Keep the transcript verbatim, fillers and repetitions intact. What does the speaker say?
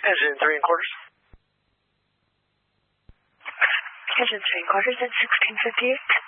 Engine three and quarters. Engine three and quarters at sixteen fifty-eight.